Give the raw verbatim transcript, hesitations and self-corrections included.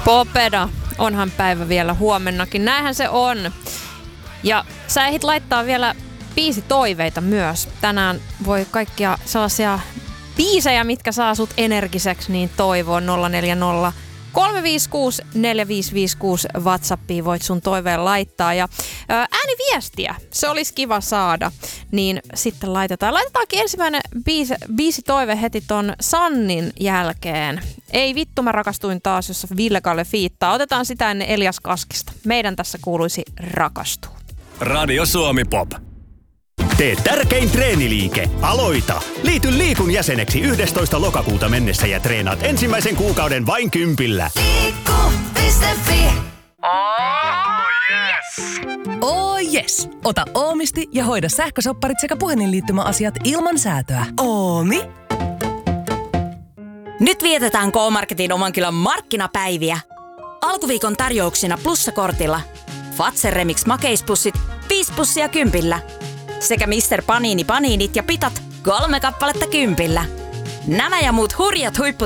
Popeda, onhan päivä vielä huomennakin. Näinhän se on. Ja sä ehdit laittaa vielä biisitoiveita myös. Tänään voi kaikkia sellaisia biisejä, mitkä saa sut energiseksi, niin toivoon nolla neljä nolla kolme viisi kuusi neljä viisi viisi kuusi WhatsAppiin voit sun toiveen laittaa. Ja ää, ääniviestiä, se olisi kiva saada, niin sitten laitetaan. Laitetaankin ensimmäinen biisi, biisitoive heti ton Sannin jälkeen. Ei vittu, mä rakastuin taas, jossa Ville Kalle fiittaa. Otetaan sitä ennen Elias Kaskista. Meidän tässä kuuluisi rakastua. Radio Suomi Pop. Tee tärkein treeniliike. Aloita! Liity Liikun jäseneksi yhdestoista lokakuuta mennessä ja treenaat ensimmäisen kuukauden vain kympillä. Liikku piste fi. Oh yes! Oh yes! Ota Oomisti ja hoida sähkösopparit sekä puhelinliittymäasiat ilman säätöä. Oomi. Nyt vietetään K-Marketin oman kylän markkinapäiviä. Alkuviikon tarjouksina plussakortilla. Fazer Remix makeispussit viisi pussia kympillä. Sekä mister Panini paniinit ja pitat kolme kappaletta kympillä. Nämä ja muut hurjat huipputarjoukset